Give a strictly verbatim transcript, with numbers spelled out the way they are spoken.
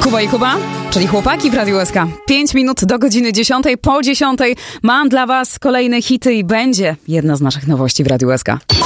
Kuba i Kuba, czyli chłopaki w Radiu S K. Pięć minut do godziny dziesiątej. Po dziesiątej mam dla was kolejne hity i będzie jedna z naszych nowości w Radiu S K.